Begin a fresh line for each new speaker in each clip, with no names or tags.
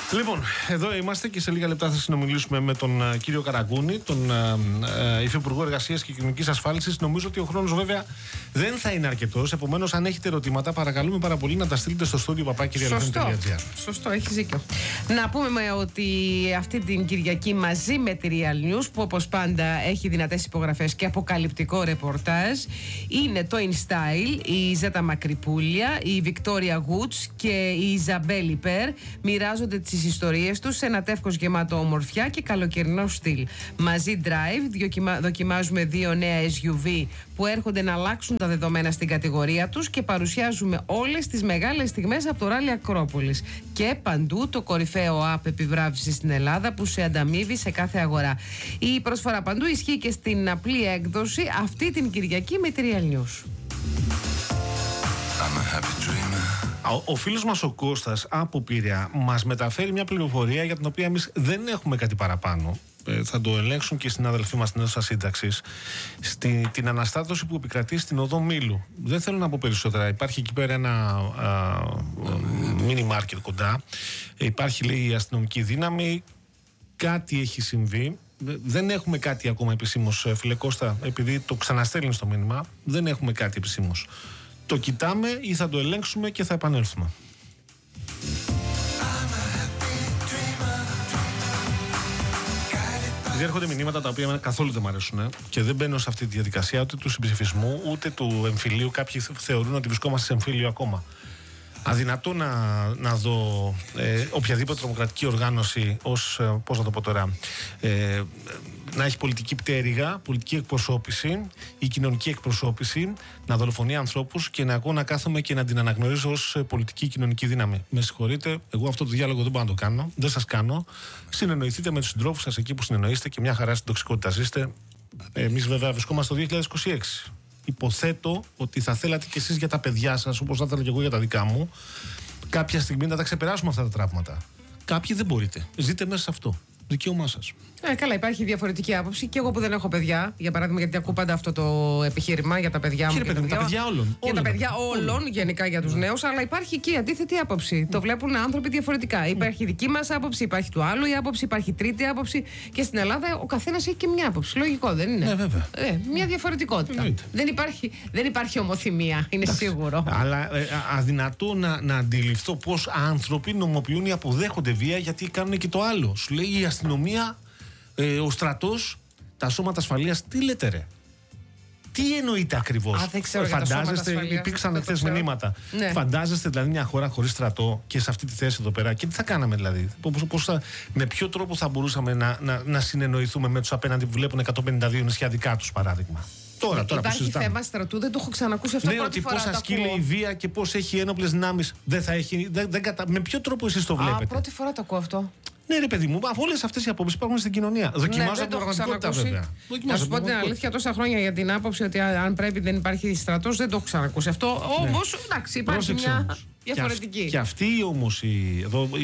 Λοιπόν, εδώ είμαστε και σε λίγα λεπτά θα συνομιλήσουμε με τον κύριο Καραγκούνη, τον Υφυπουργό Εργασίας και Κοινωνικής Ασφάλισης. Νομίζω ότι ο χρόνος βέβαια δεν θα είναι αρκετός. Επομένως, αν έχετε ερωτήματα, παρακαλούμε πάρα πολύ να τα στείλετε στο στούντιο papakirialnews.gr.
Σωστό, έχεις δίκιο. Να πούμε ότι αυτή την Κυριακή μαζί με τη Real News, που όπως πάντα έχει δυνατές υπογραφές και αποκαλυπτικό ρεπορτάζ, είναι το InStyle, η Ζέτα Μακρυπούλια, η Βικτόρια Γουτς και η Ιζαμπέλ Υπέρ. Μοιράζονται τις ιστορίες τους σε ένα τεύχος γεμάτο ομορφιά και καλοκαιρινό στυλ. Μαζί Drive δοκιμάζουμε 2 νέα SUV που έρχονται να αλλάξουν τα δεδομένα στην κατηγορία τους και παρουσιάζουμε όλες τις μεγάλες στιγμές από το Ράλι Ακρόπολης. Και παντού το κορυφαίο app επιβράβευσης στην Ελλάδα που σε ανταμείβει σε κάθε αγορά. Η προσφορά παντού ισχύει και στην απλή έκδοση αυτή την Κυριακή με τη Real News.
Ο φίλος μας ο Κώστας από Πειραιά μας μεταφέρει μια πληροφορία για την οποία εμείς δεν έχουμε κάτι παραπάνω. Θα το ελέγξουν και οι συνάδελφοί μας στην αίθουσα σύνταξης. Την αναστάτωση που επικρατεί στην οδό Μήλου. Δεν θέλω να πω περισσότερα. Υπάρχει εκεί πέρα ένα μίνι μάρκετ κοντά. Υπάρχει, λέει, η αστυνομική δύναμη. Κάτι έχει συμβεί. Δεν έχουμε κάτι ακόμα επισήμως, φίλε Κώστα, επειδή το ξαναστέλνει στο μήνυμα. Δεν έχουμε κάτι επισήμως. Το κοιτάμε ή θα το ελέγξουμε και θα επανέλθουμε. Έρχονται μηνύματα τα οποία εμένα καθόλου δεν μου αρέσουν και δεν μπαίνω σε αυτή τη διαδικασία ούτε του συμψηφισμού ούτε του εμφυλίου. Κάποιοι θεωρούν ότι βρισκόμαστε σε εμφύλιο ακόμα. Αδυνατό να δω οποιαδήποτε τρομοκρατική οργάνωση ως, πώς να το πω τώρα, να έχει πολιτική πτέρυγα, πολιτική εκπροσώπηση ή κοινωνική εκπροσώπηση, να δολοφονεί ανθρώπους και εγώ να κάθομαι και να την αναγνωρίζω ως πολιτική κοινωνική δύναμη. Με συγχωρείτε, εγώ αυτό το διάλογο δεν μπορώ να το κάνω, δεν σας κάνω. Συνεννοηθείτε με τους συντρόφους σας εκεί που συνεννοείστε και μια χαρά στην τοξικότητα ζήστε. Εμείς βέβαια βρισκόμαστε το 2026. Υποθέτω ότι θα θέλατε κι εσείς για τα παιδιά σας, όπως θα ήθελα και εγώ για τα δικά μου, κάποια στιγμή να τα ξεπεράσουμε αυτά τα τραύματα. Κάποιοι δεν μπορείτε. Ζείτε μέσα σε αυτό. Δικαίωμά σας.
Καλά, υπάρχει διαφορετική άποψη. Και εγώ που δεν έχω παιδιά, για παράδειγμα, γιατί ακούω πάντα αυτό το επιχείρημα για τα παιδιά μου.
Τα παιδιά όλων.
Για τα παιδιά όλων, γενικά για τους νέους, αλλά υπάρχει και η αντίθετη άποψη. Το βλέπουν άνθρωποι διαφορετικά. Υπάρχει δική μας άποψη, υπάρχει του άλλου η άποψη, υπάρχει τρίτη άποψη. Και στην Ελλάδα ο καθένας έχει και μια άποψη. Λογικό, δεν είναι?
Ναι, βέβαια.
Μια διαφορετικότητα. Δεν υπάρχει ομοθυμία, είναι σίγουρο.
Αλλά αδυνατό να αντιληφθώ πώς άνθρωποι νομοποιούν ή αποδέχονται βία γιατί κάνουν και το άλλο. Σου λέει η αστυνομία, ο στρατός, τα σώματα ασφαλείας. Τι λέτε, ρε? Τι εννοείται ακριβώς? Φαντάζεστε, υπήρξαν χθες μηνύματα. Ναι. Φαντάζεστε δηλαδή μια χώρα χωρίς στρατό και σε αυτή τη θέση εδώ πέρα? Και τι θα κάναμε δηλαδή? Με ποιο τρόπο θα μπορούσαμε να συνεννοηθούμε με τους απέναντι που βλέπουν 152 νησιά δικά τους, παράδειγμα? Τώρα
υπάρχει θέμα στρατού, δεν το έχω ξανακούσει αυτό.
Ναι, ότι πώς ασκεί η βία και πώς έχει ένοπλες δυνάμεις. Δεν θα έχει. Με ποιο τρόπο εσείς το βλέπετε?
Πρώτη φορά το ακούω αυτό.
Ναι, ρε παιδί μου, όλες αυτές οι απόψεις υπάρχουν στην κοινωνία. Δοκιμάζω την πραγματικότητα, βέβαια.
Να σου πω την αλήθεια, τόσα χρόνια για την άποψη ότι αν πρέπει δεν υπάρχει στρατός, δεν το έχω ξανακούσει αυτό. Όμως, εντάξει, υπάρχει μια διαφορετική.
Και αυτοί όμως οι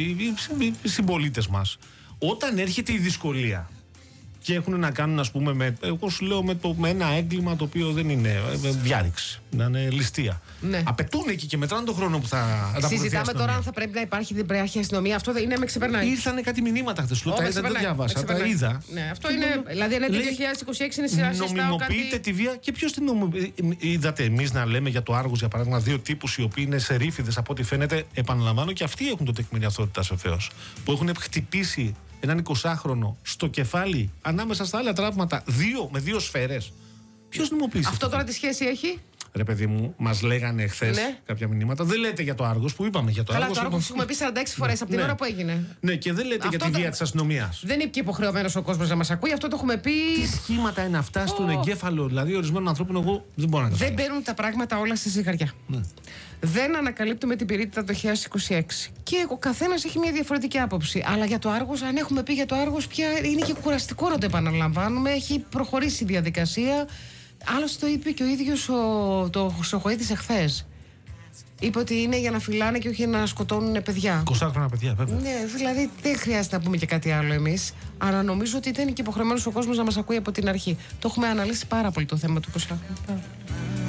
συμπολίτες μας, όταν έρχεται η δυσκολία και έχουν να κάνουν, ας πούμε, εγώ σου λέω, με ένα έγκλημα το οποίο δεν είναι διάρρηξη, να είναι ληστεία. Ναι. Απαιτούν εκεί και μετράνε τον χρόνο που θα ανταποκριθεί.
Συζητάμε τώρα αν θα πρέπει να υπάρχει, δεν υπάρχει αστυνομία. Αυτό δεν είναι, με ξεπερνάει.
Ήρθανε κάτι μηνύματα χθες. Δεν τα διάβασα, τα είδα.
Ναι, αυτό είναι. Δηλαδή, είναι το 2026 είναι σειρά.
Νομιμοποιείται τη βία και ποιος την νομιμοποιεί? Είδατε εμείς να λέμε για το Άργος, για παράδειγμα, 2 τύπους οι οποίοι είναι σερίφιδες από ό,τι φαίνεται. Επαναλαμβάνω, και αυτοί έχουν το τεκμήριο αθωότητας βεβαίως. Που έχουν χτυπήσει έναν 20χρονο στο κεφάλι ανάμεσα στα άλλα τραύματα με 2 σφαίρες. Ποιος νομιμοποιήσει?
Αυτό τώρα τι σχέση έχει?
Ρε παιδί μου, μας λέγανε χθες κάποια μηνύματα. Δεν λέτε για το Άργος που είπαμε. Για το Άργος.
Το Άργος έχουμε πει 46 φορές από την ώρα που έγινε.
Ναι, και δεν λέτε για τη βία της αστυνομίας.
Δεν είναι και υποχρεωμένος ο κόσμος να μας ακούει, αυτό το έχουμε πει.
Τι σχήματα είναι αυτά στον εγκέφαλο, δηλαδή ορισμένων ανθρώπων, εγώ δεν μπορώ να καταλάβω.
Δεν μπαίνουν τα πράγματα όλα στη ζυγαριά. Ναι. Δεν ανακαλύπτουμε την πυρίτιδα το 2026. Και ο καθένας έχει μια διαφορετική άποψη. Αλλά για το Άργος, αν έχουμε πει για το Άργος, πια είναι και κουραστικό να το επαναλαμβάνουμε. Έχει προχωρήσει η διαδικασία. Άλλωστε το είπε και ο ίδιος το Χρυσοχοΐδης εχθές. Είπε ότι είναι για να φυλάνε και όχι για να σκοτώνουν παιδιά.
20 παιδιά, βέβαια.
Ναι, δηλαδή δεν χρειάζεται να πούμε και κάτι άλλο εμείς. Αλλά νομίζω ότι δεν είναι και υποχρεωμένος ο κόσμος να μας ακούει από την αρχή. Το έχουμε αναλύσει πάρα πολύ το θέμα του πώς θα.